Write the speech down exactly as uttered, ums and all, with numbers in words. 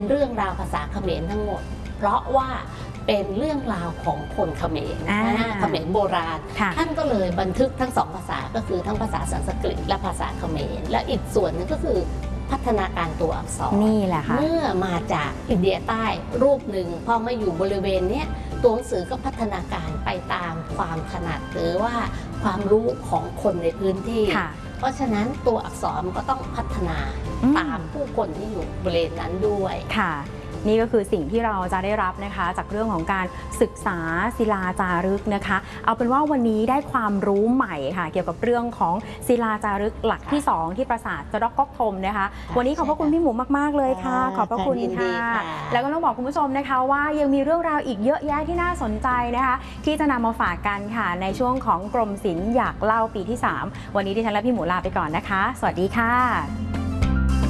เรื่องราวภาษาเขมรทั้งหมดเพราะว่าเป็นเรื่องราวของคนเขมรนะเขมรโบราณท่านก็เลยบันทึกทั้งสองภาษาก็คือทั้งภาษาสันสกฤตและภาษาเขมรและอีกส่วนนึงก็คือพัฒนาการตัวอักษรนี่แหละค่ะเมื่อมาจากอินเดียใต้รูปหนึ่งพอมาอยู่บริเวณนี้ตัวหนังสือก็พัฒนาการไปตามความถนัดหรือว่าความรู้ของคนในพื้นที่เพราะฉะนั้นตัวอักษรมันก็ต้องพัฒนาตามผู้คนที่อยู่บริเวณนั้นด้วยค่ะนี่ก็คือสิ่งที่เราจะได้รับนะคะจากเรื่องของการศึกษาศิลาจารึกนะคะเอาเป็นว่าวันนี้ได้ความรู้ใหม่ค่ะเกี่ยวกับเรื่องของศิลาจารึกหลักที่สองที่ปราสาทจดอกก๊อกทมนะคะวันนี้ขอบพระคุณพี่หมูมากๆเลยค่ะขอบพระคุณค่ะแล้วก็ต้องบอกคุณผู้ชมนะคะว่ายังมีเรื่องราวอีกเยอะแยะที่น่าสนใจนะคะที่จะนำมาฝากกันค่ะในช่วงของกรมศิลป์อยากเล่าปีที่สามวันนี้ดิฉันและพี่หมูลาไปก่อนนะคะสวัสดีค่ะ